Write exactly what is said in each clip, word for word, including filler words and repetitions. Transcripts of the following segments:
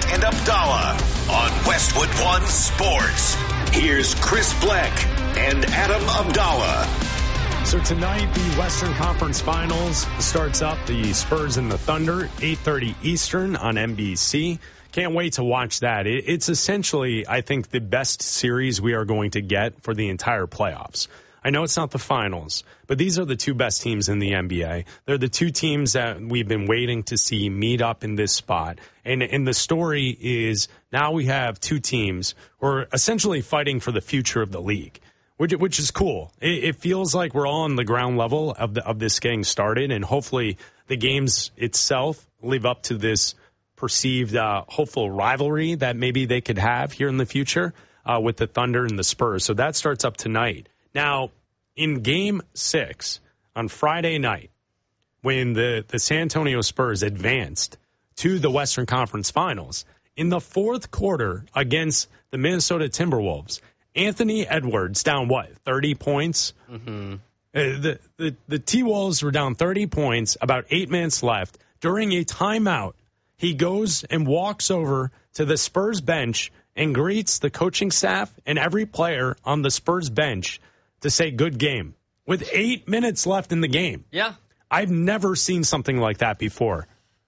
Black and Abdallah on Westwood One Sports. Here's Chris Black and Adam Abdallah. So tonight, the Western Conference Finals starts up. The Spurs and the Thunder, eight thirty Eastern on N B C. Can't wait to watch that. It's essentially, I think, the best series we are going to get for the entire playoffs. I know it's not the finals, but these are the two best teams in the N B A. They're the two teams that we've been waiting to see meet up in this spot. And, and the story is now we have two teams who are essentially fighting for the future of the league, which, which is cool. It, it feels like we're all on the ground level of, the, of this getting started, and hopefully the games itself live up to this perceived uh, hopeful rivalry that maybe they could have here in the future uh, with the Thunder and the Spurs. So that starts up tonight. Now, in Game six on Friday night, when the, the San Antonio Spurs advanced to the Western Conference Finals, in the fourth quarter against the Minnesota Timberwolves, Anthony Edwards down, what, thirty points? Mm-hmm. Uh, the, the, the T-Wolves were down thirty points, about eight minutes left. During a timeout, he goes and walks over to the Spurs bench and greets the coaching staff and every player on the Spurs bench to say good game with eight minutes left in the game. Yeah. I've never seen something like that before.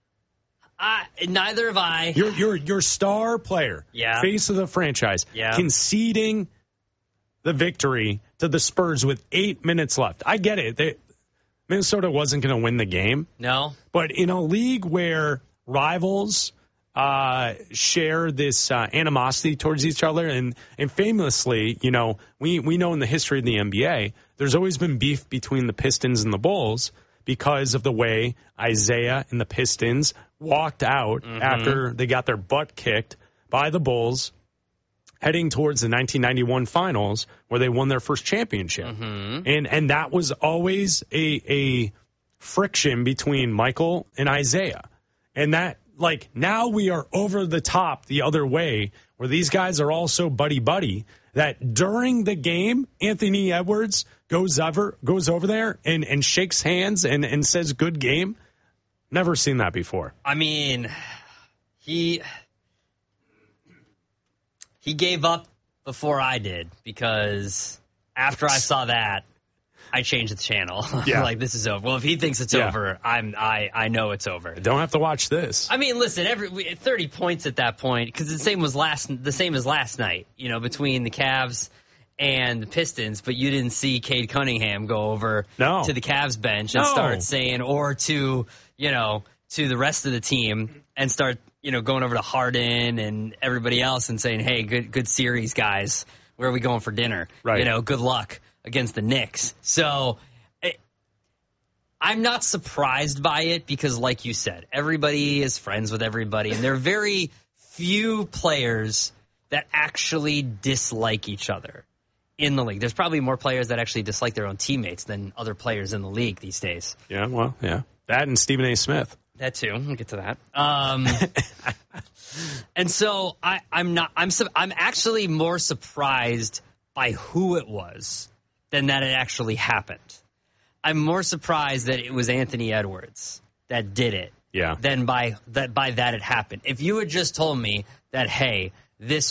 Uh, neither have I. Your your your star player, yeah. face of the franchise, yeah. conceding the victory to the Spurs with eight minutes left. I get it. They, Minnesota wasn't going to win the game. No. But in a league where rivals uh, share this uh, animosity towards each other. And, and famously, you know, we, we know in the history of the N B A, there's always been beef between the Pistons and the Bulls because of the way Isaiah and the Pistons walked out mm-hmm. after they got their butt kicked by the Bulls heading towards the nineteen ninety-one finals where they won their first championship. Mm-hmm. And and that was always a, a friction between Michael and Isaiah. And that, like, now we are over the top the other way, where these guys are all so buddy-buddy that during the game, Anthony Edwards goes over goes over there and, and shakes hands and, and says, good game. Never seen that before. I mean, he he gave up before I did, because after I saw that, I changed the channel. Yeah. Like, this is over. Well, if he thinks it's yeah. over, I'm I I know it's over. Don't have to watch this. I mean, listen, every thirty points at that point, because the same was last the same as last night. You know, between the Cavs and the Pistons, but you didn't see Cade Cunningham go over no. to the Cavs bench and no. start saying, or to you know to the rest of the team and start you know going over to Harden and everybody else and saying, hey, good good series, guys. Where are we going for dinner? Right. You know, good luck against the Knicks. So it, I'm not surprised by it because, like you said, everybody is friends with everybody, and there are very few players that actually dislike each other in the league. There's probably more players that actually dislike their own teammates than other players in the league these days. Yeah, well, yeah. That and Stephen A. Smith. That too. We'll get to that. Um, and so I, I'm not. I'm. I'm actually more surprised by who it was than that it actually happened. I'm more surprised that it was Anthony Edwards that did it yeah. than by that by that it happened. If you had just told me that, hey, this